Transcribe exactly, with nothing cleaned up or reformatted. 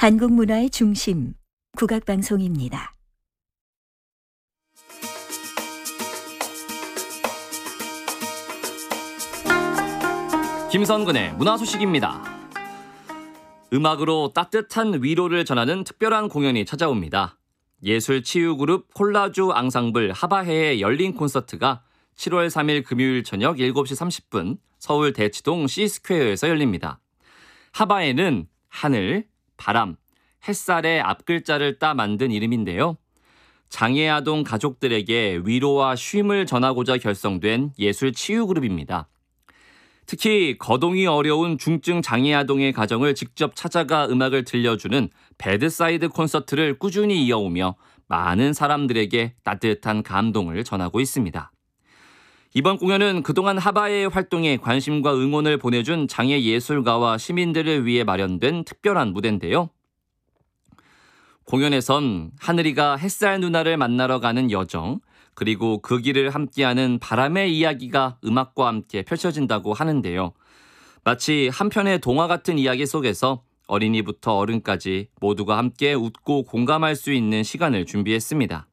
한국 문화의 중심, 국악방송입니다. 김선근의 문화 소식입니다. 음악으로 따뜻한 위로를 전하는 특별한 공연이 찾아옵니다. 예술 치유 그룹 콜라주 앙상블 하바해의 열린 콘서트가 칠월 삼일 금요일 저녁 일곱 시 삼십 분 서울 대치동 C스퀘어에서 열립니다. 하바해는 하늘, 바람, 햇살의 앞글자를 따 만든 이름인데요. 장애아동 가족들에게 위로와 쉼을 전하고자 결성된 예술 치유 그룹입니다. 특히 거동이 어려운 중증 장애아동의 가정을 직접 찾아가 음악을 들려주는 배드사이드 콘서트를 꾸준히 이어오며 많은 사람들에게 따뜻한 감동을 전하고 있습니다. 이번 공연은 그동안 하바해의 활동에 관심과 응원을 보내준 장애 예술가와 시민들을 위해 마련된 특별한 무대인데요. 공연에선 하늘이가 햇살 누나를 만나러 가는 여정, 그리고 그 길을 함께하는 바람의 이야기가 음악과 함께 펼쳐진다고 하는데요. 마치 한 편의 동화 같은 이야기 속에서 어린이부터 어른까지 모두가 함께 웃고 공감할 수 있는 시간을 준비했습니다.